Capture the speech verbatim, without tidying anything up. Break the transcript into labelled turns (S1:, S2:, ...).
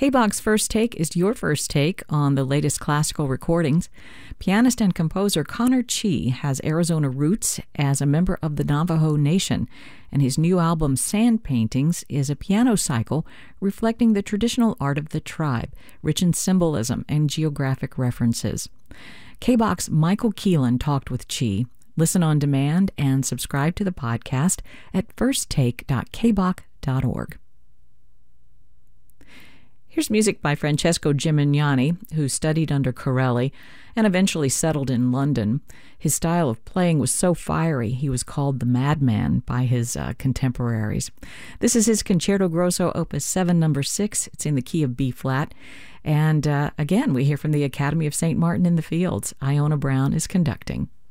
S1: K-Bach's First Take is your first take on the latest classical recordings. Pianist and composer Connor Chee has Arizona roots as a member of the Navajo Nation, and his new album, Sand Paintings, is a piano cycle reflecting the traditional art of the tribe, rich in symbolism and geographic references. K-Bach's Michael Keelan talked with Chee. Listen on demand and subscribe to the podcast at first take dot k bach dot org. Here's music by Francesco Gimignani, who studied under Corelli and eventually settled in London. His style of playing was so fiery, he was called the Madman by his uh, contemporaries. This is his Concerto Grosso, Opus seven, number six. It's in the key of B-flat. And uh, again, we hear from the Academy of Saint Martin in the Fields. Iona Brown is conducting.